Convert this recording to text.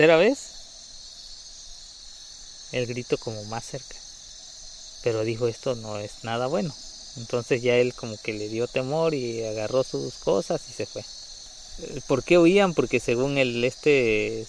Tercera vez, el grito como más cerca. Pero dijo, esto no es nada bueno. Entonces ya él como que le dio temor y agarró sus cosas y se fue. ¿Por qué huían? Porque según él